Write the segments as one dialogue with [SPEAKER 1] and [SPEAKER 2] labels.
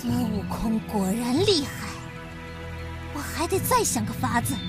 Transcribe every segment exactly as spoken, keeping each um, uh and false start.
[SPEAKER 1] 孙悟空果然厉害，我还得再想个法子。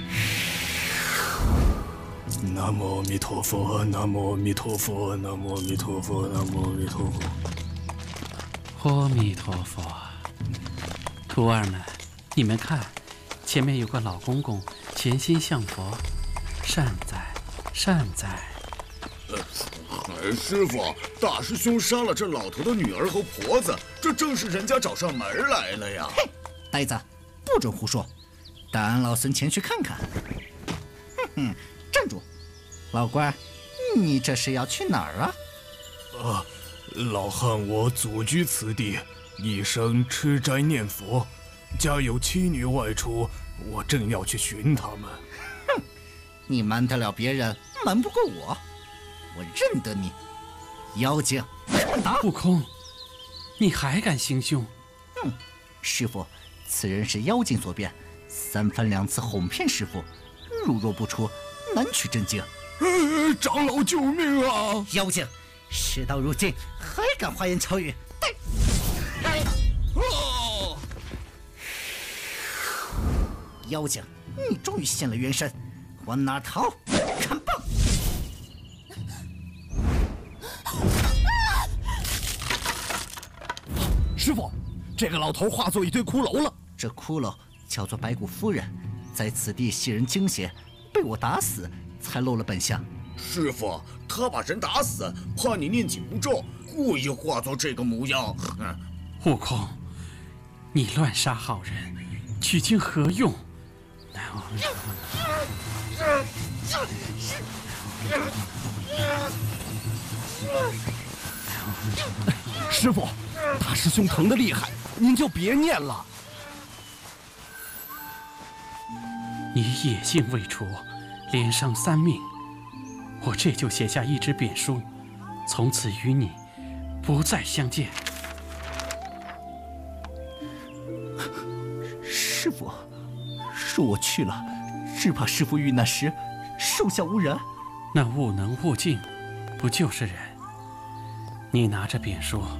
[SPEAKER 2] 南无阿弥陀佛，南无阿弥陀佛，南无阿弥陀佛，南无阿弥陀佛。
[SPEAKER 3] 阿弥陀佛，徒儿们，你们看，前面有个老公公潜心向佛，善哉善哉。
[SPEAKER 4] 呃，师傅，大师兄杀了这老头的女儿和婆子，这正是人家找上门来了呀！
[SPEAKER 5] 嘿，呆子，不准胡说，带俺老孙前去看看。哼哼，站住！老官，你这是要去哪儿啊？
[SPEAKER 2] 啊，老汉我祖居此地，一生吃斋念佛，家有妻女外出，我正要去寻他们。
[SPEAKER 5] 哼，你瞒得了别人，瞒不过我。我认得你，妖精！打！
[SPEAKER 3] 悟空，你还敢行凶？
[SPEAKER 5] 嗯，师傅，此人是妖精所变，三番两次哄骗师傅，如若不出，难取真经。
[SPEAKER 2] 呃，长老救命啊！
[SPEAKER 5] 妖精，事到如今还敢花言巧语？带！
[SPEAKER 2] 哦！
[SPEAKER 5] 妖精，你终于现了原身，往哪逃？看棒！
[SPEAKER 6] 师傅，这个老头化作一堆骷髅了。
[SPEAKER 5] 这骷髅叫做白骨夫人，在此地袭人惊邪，被我打死，才露了本相。
[SPEAKER 4] 师傅，他把人打死，怕你念紧箍咒，故意化作这个模样。嗯、
[SPEAKER 3] 悟空，你乱杀好人，取经何用？
[SPEAKER 6] 师傅，大师兄疼得厉害，您就别念了。
[SPEAKER 3] 你野性未除，连伤三命，我这就写下一纸贬书，从此与你不再相见。
[SPEAKER 5] 师傅，恕我去了，只怕师傅遇难时手下无人。
[SPEAKER 3] 那悟能悟净，不就是人？你拿着贬书